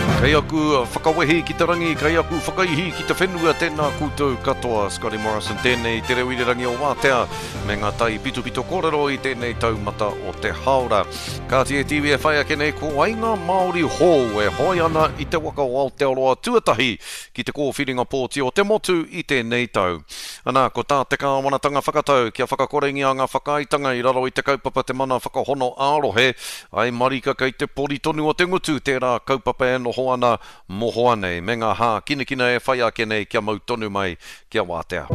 Kei aku whakawehi ki te rangi, kei aku whakaihi ki te whenua tēnā koutou katoa. Scotty Morrison tēnei te rewiri rangi o Wātea, me ngā tai pito kōrero i tēnei taumata o te haora. Ka te tiwi e whai ake nei ko Ainga Māori Hō e hoi ana i te waka o Aotearoa tuatahi ki te kōwhiringa pōti o te motu i tēnei tau. Anā, ko tā te kāwanatanga whakatau kia whakakorengi a ngā whakaitanga i raro i te kaupapa te mana whakahono ārohe, ai marika kei te poritonu o te ngutu tērā kaupapa e noho ana moho anei, me ngā hā kinakina e whai ake nei kia mautonu mai kia Wātea.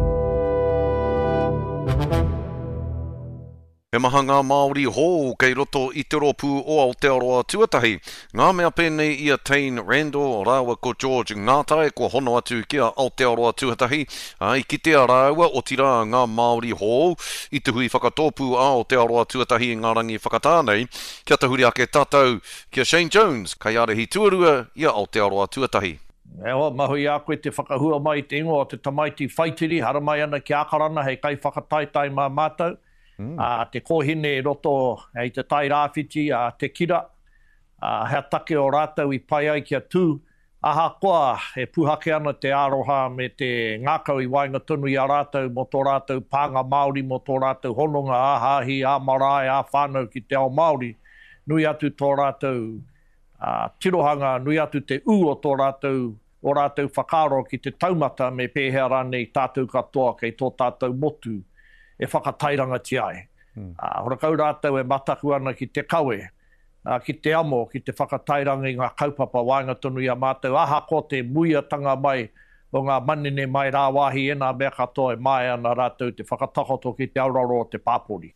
He maha ngā Māori Hō kei roto i te ropu o Aotearoa tuatahi. Ngā mea pēnei ia Tane Randall, rāua ko George Ngātae, ko hono atu kia Aotearoa tuatahi. Ai kitea rāua o tira ngā Māori Hō i te hui whakatōpu a Aotearoa tuatahi i ngā rangi whakatānei. Kia te huri ake tātou kia Shane Jones, kai arehi tuarua ia Aotearoa tuatahi. Ewa, mahui a koe te whakahua mai te ingo o te tamaiti whaitiri, hara mai ana ki Akarana, hei kai whakataitai mā mātou. Te kōhine roto hei te tai rāwhiti, te kira, hea take o rātou i pai ai kia tū. Aha koa, he puhake ana te aroha me te ngākau i wainga tonu i a rātou, mo tō rātou pānga Māori, mo tō rātou hononga, āhahi, ā marae, ā whānau ki te ao Māori. Nui atu tō rātou tirohanga, nui atu te u o tō rātou, o rātou whakaro ki te taumata me pēhea rānei tātou katoa kei tō tātou motu. E whakatairanga ti ai. Horakau rātou e mataku ana ki te kawe, ki te amo, ki te whakatairanga i ngā kaupapa wainga tonu i a mātou. Aha ko te muiatanga mai o ngā manene mai rā wāhi e nā mea katoa e mai ana rātou te whakatakoto ki te auraro o te pāpori.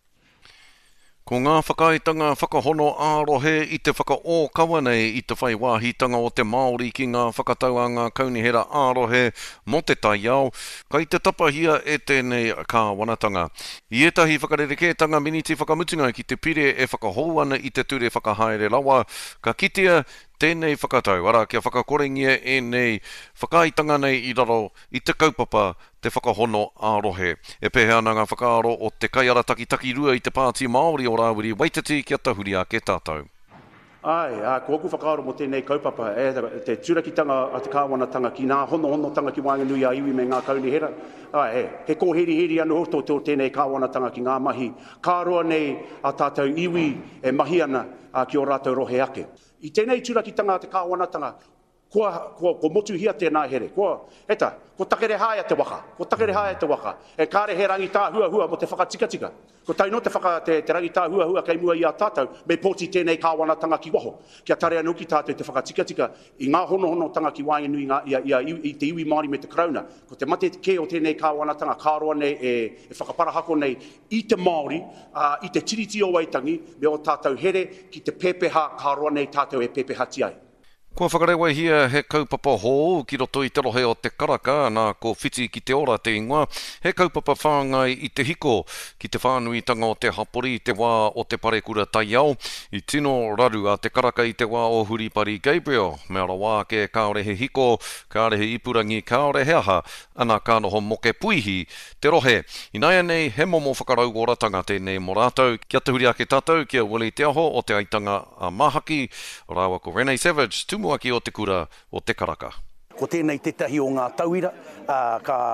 Ko ngā whakaitanga whakahono ārohe i te whakaōkawa nei i te whai wāhitanga o te Māori ki ngā whakatauranga kaunihera ārohe mo te taiao, kai te tapahia e tēnei kāwanatanga. I etahi whakarerekētanga miniti whakamutunga ki te pire e whakahou ana i te ture whakahaere rawa, ka kitea tēnei whakatau, ara kia whakakorengia e nei whakaitanga nei i raro i te kaupapa te whakahono ārohe. E pēhea ana ngā whakaaro o te kaiara taki rua i te pāti Māori o Rāwiri Waititi kia tahuri a ke tātou. Ai, ko oku whakaaro mo tēnei kaupapa, te turakitanga a te kāwanatanga ki ngā hono-honotanga ki wāinga nui a iwi me ngā kaunihera. He kōheri anu hoto tō tēnei kāwanatanga ki ngā mahi. Kāroa nei a tātou iwi e mahi ana ki o rātou rohe ake. I tēnei turakitanga a te kāwanatanga, ko motu hia tēnā here. Ko takere haia te waka. E kāre he rangi tā hua mo te whakatikatika. Ko taino te rangi tā hua kei mua i a tātou, me pōti tēnei kāwanatanga ki waho. Kia tare anu ki tātou te whakatikatika i ngā hono-honotanga ki wāinga nui i te iwi Māori me te krauna. Ko te mate ke o tēnei kāwanatanga kāroa nei e whakaparahako nei i te Māori, i te tiriti o Waitangi, me o tātou here ki te pepeha kāroa nei tātou e pepeha ti ai. Kua whakarewa hia he kaupapa Hō ki roto i te rohe o te karaka, nā ko whiti ki te ora te ingoa, he kaupapa whāngai i te hiko ki te whānuitanga o te hapori i te wā o te parekura taiao, i tino raru a te karaka i te wā o Huripari Gabriel, me ara wā ke kāorehe hiko, kāorehe ipurangi, kāorehe aha, ana kānoho moke puihi, te rohe. I nai nei he momo whakarau oratanga tēnei mo rātou, kia te huri ake tātou, kia Willie Te Aho o te aitanga a Mahaki, rāua ko Renee Savage, tumu aki o te kura o te karaka. Ko tēnei tetahi o ngā tauira, ka